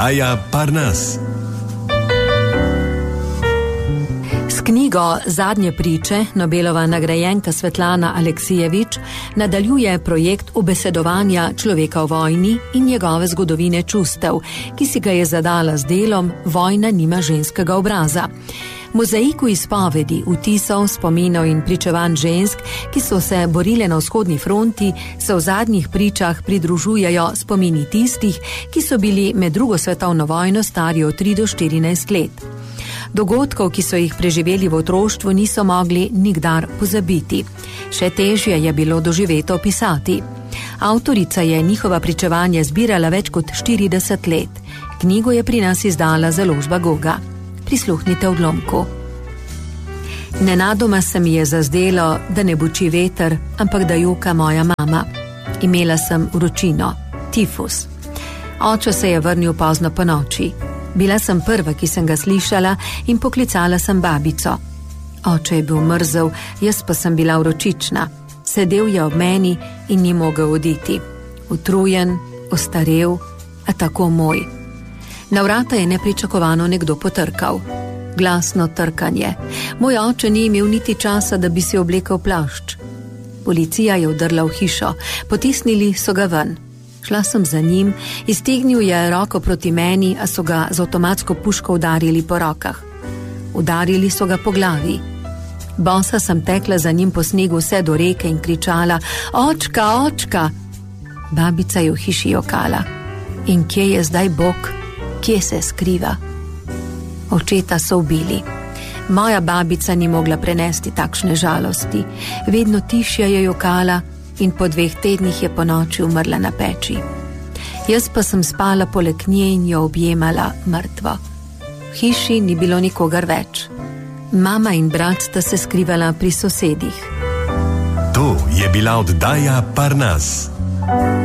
Oddaja Parnas. S knjigo Zadnje priče Nobelova nagrajenka Svetlana Aleksijevič nadaljuje projekt ubesedovanja človeka v vojni in njegove zgodovine čustev, ki si ga je zadala z delom Vojna nima ženskega obraza. Mozaiku izpovedi, vtisov, spominov in pričevanj žensk, ki so se borile na vzhodni fronti, se v zadnjih pričah pridružujejo spomini tistih, ki so bili med drugo svetovno vojno stari od 3 do 14 let. Dogodkov, ki so jih preživeli v otroštvu, niso mogli nikdar pozabiti. Še težje je bilo doživeto opisati. Avtorica je njihova pričevanja zbirala več kot 40 let. Knjigo je pri nas izdala založba Goga. Prisluhnite odlomku. Nenadoma se mi je zazdelo, da ne buči veter, ampak da joka moja mama. Imela sem vročino, tifus. Oče se je vrnil pozno po noči. Bila sem prva, ki sem ga slišala, in poklicala sem babico. Oče je bil mrzel, jaz pa sem bila vročična. Sedel je ob meni in ni mogel oditi. Utrujen, ostarel, a tako moj. Na vrata je nepričakovano nekdo potrkal. Glasno trkanje. Moj oče ni imel niti časa, da bi si oblekel plašč. Policija je vdrla v hišo, potisnili so ga ven. Šla sem za njim, iztegnil je roko proti meni, a so ga z avtomatsko puško udarili po rokah. Udarili so ga po glavi. Bosa sem tekla za njim po snegu vse do reke in kričala: "Očka, očka!" Babica je v hiši jokala. In kje je zdaj Bog? Kje se skriva? Očeta so ubili. Moja babica ni mogla prenesti takšne žalosti. Vedno tišje je jokala in po 2 tednih je ponoči umrla na peči. Jaz pa sem spala poleg nje in jo objemala mrtvo. V hiši ni bilo nikogar več. Mama in brat sta se skrivala pri sosedih. To je bila oddaja Parnas.